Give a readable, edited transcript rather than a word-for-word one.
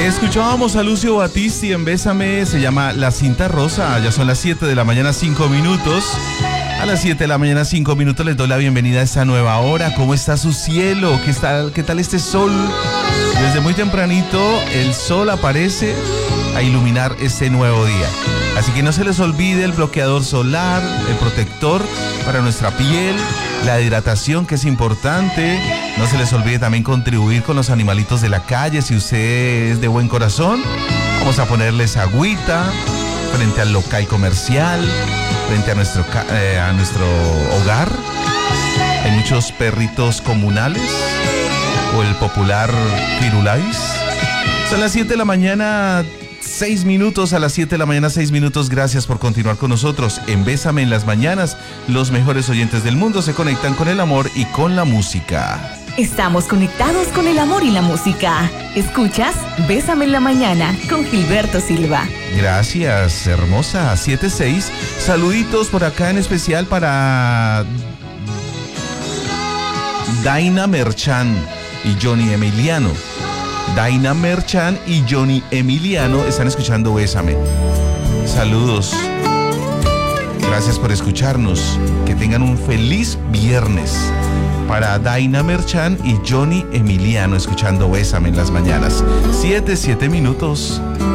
Escuchábamos a Lucio Battisti en Bésame, se llama La Cinta Rosa. Ya son las 7 de la mañana, 5 minutos. A las 7 de la mañana, 5 minutos les doy la bienvenida a esta nueva hora. ¿Cómo está su cielo? ¿Qué tal este sol? Desde muy tempranito el sol aparece a iluminar este nuevo día. Así que no se les olvide el bloqueador solar, el protector para nuestra piel, la hidratación, que es importante. No se les olvide también contribuir con los animalitos de la calle. Si usted es de buen corazón, vamos a ponerles agüita frente al local comercial, frente a nuestro hogar. Hay muchos perritos comunales o el popular Firulais. Son las 7 de la mañana, 6 minutos, a las 7 de la mañana, 6 minutos. Gracias por continuar con nosotros en Bésame en las mañanas. Los mejores oyentes del mundo se conectan con el amor y con la música. Estamos conectados con el amor y la música. Escuchas Bésame en la mañana con Gilberto Silva. Gracias, hermosa. 7-6. Saluditos por acá en especial para Daina Merchan y Johnny Emiliano. Daina Merchan y Johnny Emiliano están escuchando Bésame. Saludos. Gracias por escucharnos. Que tengan un feliz viernes. Para Daina Merchan y Johnny Emiliano escuchando Bésame en las mañanas. 7 minutos.